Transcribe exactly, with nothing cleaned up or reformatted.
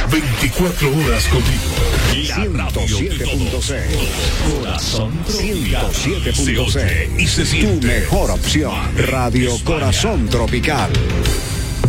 veinticuatro horas contigo. ciento siete punto seis. Corazón ciento siete punto seis. Y se siente. Tu mejor opción. Radio Corazón Tropical.